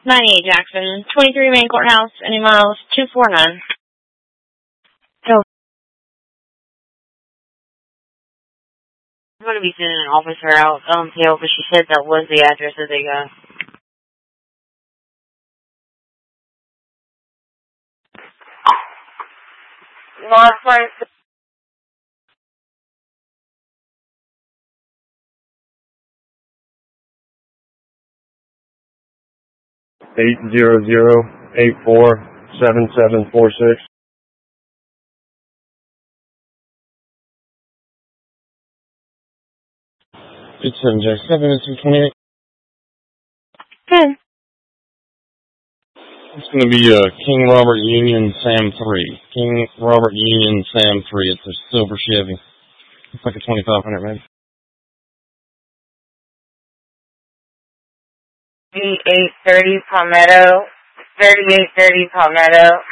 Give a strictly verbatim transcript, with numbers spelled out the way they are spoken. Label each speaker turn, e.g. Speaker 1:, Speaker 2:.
Speaker 1: ninety-eight Jackson, twenty-three Main Courthouse, any miles, two four nine.
Speaker 2: So, I'm going to be sending an officer out um, to help, but she said that was the address that they got. North Point.
Speaker 3: eight zero zero eight four seven seven four six. It's seven J seven and two twenty eight.
Speaker 1: Good.
Speaker 3: It's going to be uh, King Robert Union Sam three. King Robert Union Sam three. It's a silver Chevy. It's like a twenty-five hundred maybe.
Speaker 2: thirty-eight thirty Palmetto. thirty-eight thirty Palmetto.